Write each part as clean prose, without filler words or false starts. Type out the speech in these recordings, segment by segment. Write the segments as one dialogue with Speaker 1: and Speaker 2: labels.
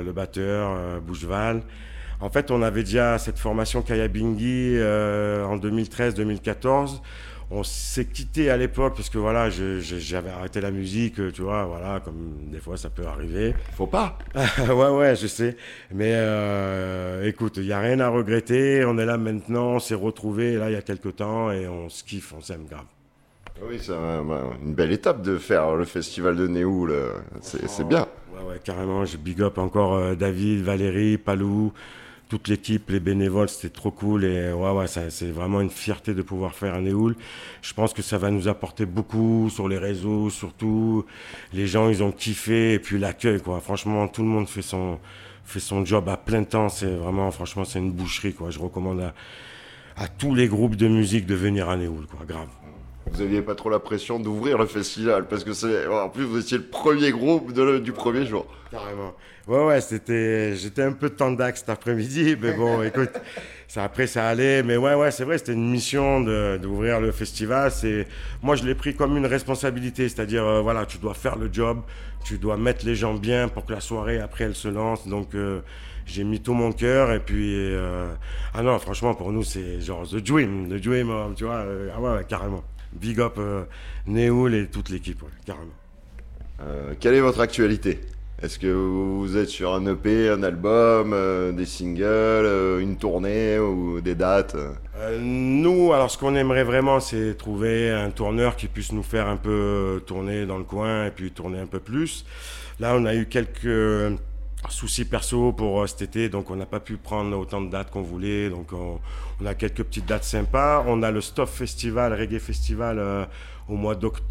Speaker 1: le batteur, Boucheval. En fait, on avait déjà cette formation Kaya Bingi en 2013-2014. On s'est quitté à l'époque parce que voilà, j'avais arrêté la musique, tu vois, voilà, comme des fois ça peut arriver.
Speaker 2: Faut pas.
Speaker 1: Ouais, je sais. Mais écoute, il n'y a rien à regretter. On est là maintenant, on s'est retrouvés là il y a quelques temps et on se kiffe, on s'aime grave.
Speaker 2: Oui, c'est une belle étape de faire le festival de Néoul. C'est bien.
Speaker 1: Ouais, carrément. Je big up encore David, Valérie, Palou, toute l'équipe, les bénévoles, c'était trop cool. Et c'est vraiment une fierté de pouvoir faire un Néoul. Je pense que ça va nous apporter beaucoup sur les réseaux, surtout. Les gens, ils ont kiffé. Et puis l'accueil, quoi. Franchement, tout le monde fait son job à plein temps. C'est vraiment, franchement, c'est une boucherie, quoi. Je recommande à tous les groupes de musique de venir à Néoul, quoi. Grave.
Speaker 2: Vous aviez pas trop la pression d'ouvrir le festival parce que en plus vous étiez le premier groupe du premier jour.
Speaker 1: Carrément. Ouais, j'étais un peu tendax cet après-midi, mais bon, écoute, après ça allait, mais ouais, c'est vrai, c'était une mission d'ouvrir le festival. Moi, je l'ai pris comme une responsabilité, c'est-à-dire, voilà, tu dois faire le job, tu dois mettre les gens bien pour que la soirée après elle se lance. Donc, j'ai mis tout mon cœur et puis, ah non, franchement, pour nous, c'est genre the dream, tu vois, ah ouais, carrément. Big up Néoul et toute l'équipe, ouais, carrément.
Speaker 2: Quelle est votre actualité? Est-ce que vous êtes sur un EP, un album, des singles, une tournée ou des dates?
Speaker 1: Nous, alors ce qu'on aimerait vraiment, c'est trouver un tourneur qui puisse nous faire un peu tourner dans le coin et puis tourner un peu plus. Là, on a eu quelques soucis perso pour cet été, donc on n'a pas pu prendre autant de dates qu'on voulait. Donc on a quelques petites dates sympas. On a le Stuff Festival, Reggae Festival au mois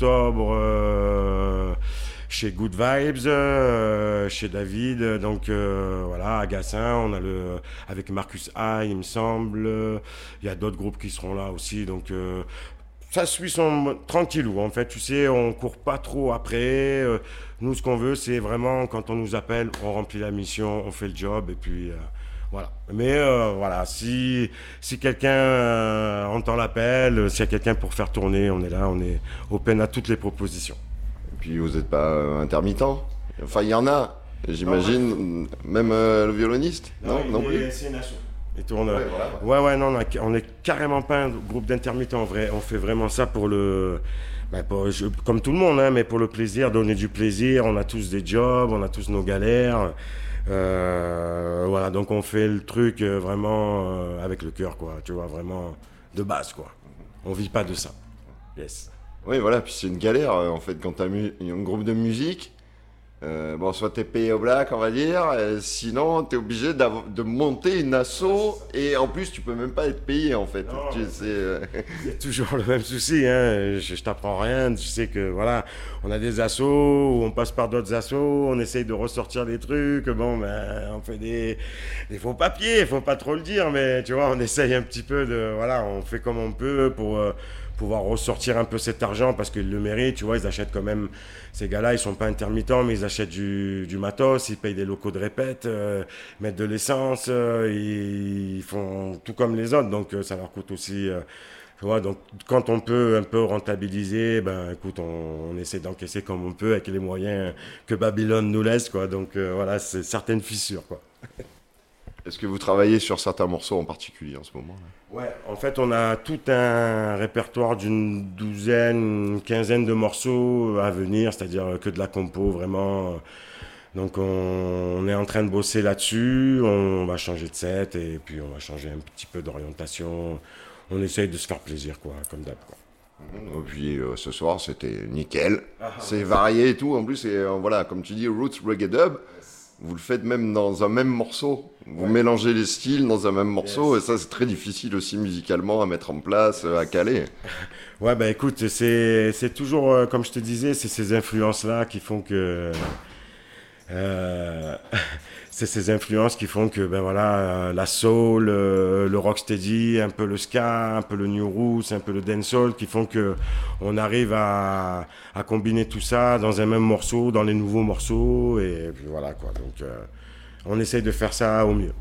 Speaker 1: d'octobre chez Good Vibes, chez David. Donc voilà, à Gassin, on a avec Marcus A, il me semble. Il y a d'autres groupes qui seront là aussi. Donc ça suit tranquillou. En fait, tu sais, on court pas trop après. Nous, ce qu'on veut, c'est vraiment, quand on nous appelle, on remplit la mission, on fait le job, et puis voilà. Mais voilà, si quelqu'un entend l'appel, s'il y a quelqu'un pour faire tourner, on est là, on est open à toutes les propositions.
Speaker 2: Et puis vous n'êtes pas intermittent? Enfin, il y en a, j'imagine, même le violoniste? Non plus.
Speaker 1: C'est une asso. Et tourne. Ouais, non, on est carrément pas un groupe d'intermittents, en vrai. On fait vraiment ça pour comme tout le monde, hein, mais pour le plaisir, donner du plaisir. On a tous des jobs, on a tous nos galères. Voilà, donc on fait le truc vraiment avec le cœur, quoi. Tu vois, vraiment de base, quoi. On vit pas de ça. Yes.
Speaker 2: Oui, voilà, puis c'est une galère, en fait, quand t'as un groupe de musique. Bon, soit t'es payé au black, on va dire, sinon t'es obligé de monter une asso et en plus tu peux même pas être payé en fait.
Speaker 1: C'est toujours le même souci, hein. Je t'apprends rien, tu sais que voilà, on a des assos, on passe par d'autres assos, on essaye de ressortir des trucs, bon ben on fait des faux papiers, faut pas trop le dire, mais tu vois, on essaye un petit peu voilà, on fait comme on peut pour pouvoir ressortir un peu cet argent parce qu'ils le méritent, tu vois, ils achètent quand même, ces gars-là, ils sont pas intermittents, mais ils achètent du matos, ils payent des locaux de répète, mettent de l'essence, ils font tout comme les autres, donc ça leur coûte aussi, tu vois, donc quand on peut un peu rentabiliser, ben écoute, on essaie d'encaisser comme on peut avec les moyens que Babylone nous laisse, quoi, donc voilà, c'est certaines fissures, quoi.
Speaker 2: Est-ce que vous travaillez sur certains morceaux en particulier en ce moment là?
Speaker 1: Ouais, en fait, on a tout un répertoire d'une une quinzaine de morceaux à venir, c'est-à-dire que de la compo, vraiment. Donc, on est en train de bosser là-dessus. On va changer de set et puis on va changer un petit peu d'orientation. On essaye de se faire plaisir, quoi, comme d'hab, quoi.
Speaker 2: Et puis ce soir, c'était nickel. C'est varié et tout. En plus, voilà, comme tu dis, roots reggae dub. Vous le faites même dans un même morceau. Vous mélangez les styles dans un même morceau. Et ça, c'est très difficile aussi musicalement à mettre en place, à caler.
Speaker 1: Ouais, bah écoute, c'est toujours, comme je te disais, c'est ces influences-là qui font que... c'est ces influences qui font que ben voilà, la soul, le rocksteady, un peu le ska, un peu le new roots, un peu le dancehall, qui font que on arrive à combiner tout ça dans un même morceau, dans les nouveaux morceaux, et puis voilà quoi. Donc on essaye de faire ça au mieux.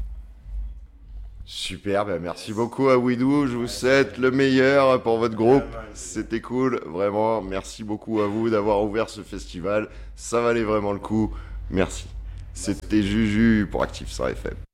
Speaker 2: Super, ben merci beaucoup à Widou, je vous souhaite le meilleur pour votre groupe, c'était cool, vraiment, merci beaucoup à vous d'avoir ouvert ce festival, ça valait vraiment le coup, merci. C'était Juju pour Active sur FM.